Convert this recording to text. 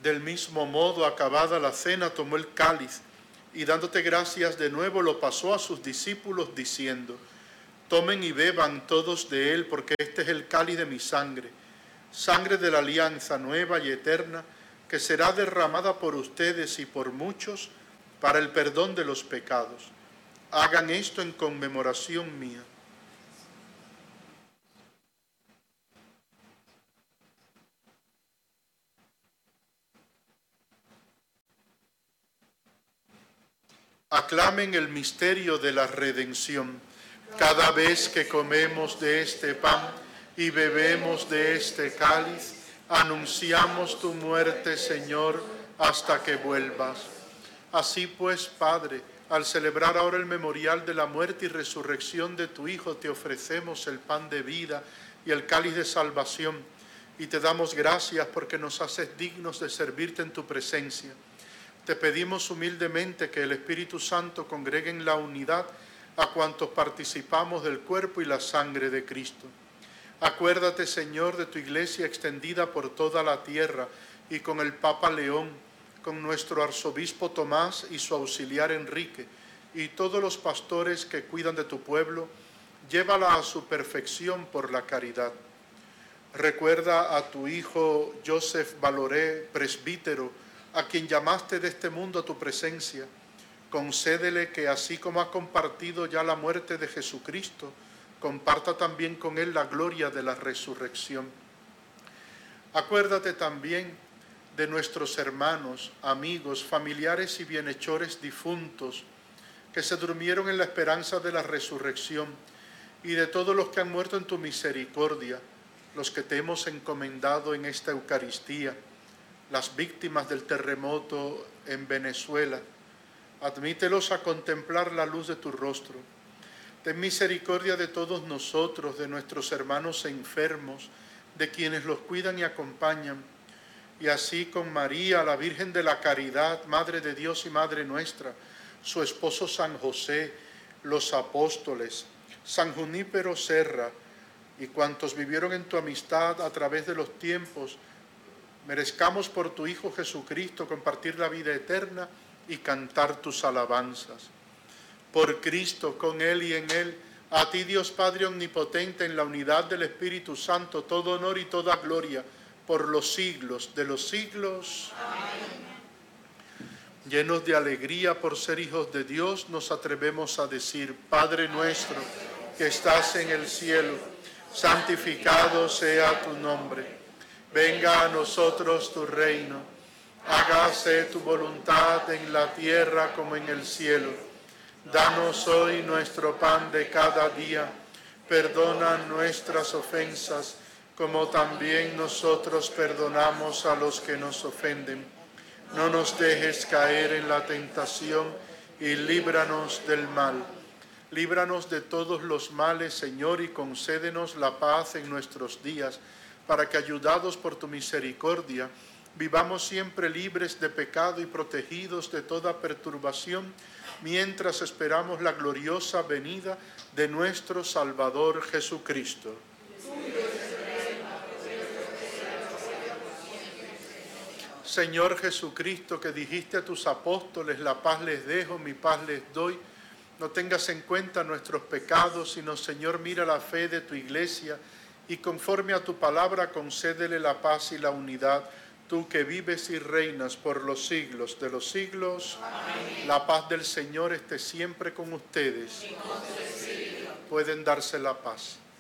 Del mismo modo, acabada la cena, tomó el cáliz y dándote gracias de nuevo lo pasó a sus discípulos diciendo: tomen y beban todos de él, porque este es el cáliz de mi sangre, sangre de la alianza nueva y eterna, que será derramada por ustedes y por muchos para el perdón de los pecados. Hagan esto en conmemoración mía. Aclamen el misterio de la redención. Cada vez que comemos de este pan y bebemos de este cáliz, anunciamos tu muerte, Señor, hasta que vuelvas. Así pues, Padre, al celebrar ahora el memorial de la muerte y resurrección de tu Hijo, te ofrecemos el pan de vida y el cáliz de salvación, y te damos gracias porque nos haces dignos de servirte en tu presencia. Te pedimos humildemente que el Espíritu Santo congregue en la unidad a cuantos participamos del cuerpo y la sangre de Cristo. Acuérdate, Señor, de tu iglesia extendida por toda la tierra y con el Papa León, con nuestro arzobispo Tomás y su auxiliar Enrique, y todos los pastores que cuidan de tu pueblo, llévala a su perfección por la caridad. Recuerda a tu hijo Joseph Valoré, presbítero, a quien llamaste de este mundo a tu presencia. Concédele que así como ha compartido ya la muerte de Jesucristo, comparta también con él la gloria de la resurrección. Acuérdate también de nuestros hermanos, amigos, familiares y bienhechores difuntos que se durmieron en la esperanza de la resurrección, y de todos los que han muerto en tu misericordia, los que te hemos encomendado en esta Eucaristía, las víctimas del terremoto en Venezuela. Admítelos a contemplar la luz de tu rostro. Ten misericordia de todos nosotros, de nuestros hermanos enfermos, de quienes los cuidan y acompañan, y así con María, la Virgen de la Caridad, Madre de Dios y Madre nuestra, su esposo San José, los apóstoles, San Junípero Serra, y cuantos vivieron en tu amistad a través de los tiempos, merezcamos por tu Hijo Jesucristo compartir la vida eterna y cantar tus alabanzas. Por Cristo, con Él y en Él, a ti Dios Padre Omnipotente, en la unidad del Espíritu Santo, todo honor y toda gloria, por los siglos de los siglos. Amén. Llenos de alegría por ser hijos de Dios, nos atrevemos a decir: Padre nuestro, que estás en el cielo, santificado sea tu nombre. Venga a nosotros tu reino, hágase tu voluntad en la tierra como en el cielo. Danos hoy nuestro pan de cada día, perdona nuestras ofensas, como también nosotros perdonamos a los que nos ofenden. No nos dejes caer en la tentación y líbranos del mal. Líbranos de todos los males, Señor, y concédenos la paz en nuestros días, para que, ayudados por tu misericordia, vivamos siempre libres de pecado y protegidos de toda perturbación, mientras esperamos la gloriosa venida de nuestro Salvador Jesucristo. Señor Jesucristo, que dijiste a tus apóstoles: la paz les dejo, mi paz les doy, no tengas en cuenta nuestros pecados, sino, Señor, mira la fe de tu iglesia, y conforme a tu palabra concédele la paz y la unidad, tú que vives y reinas por los siglos de los siglos. Amén. La paz del Señor esté siempre con ustedes. Y con tu espíritu. Pueden darse la paz.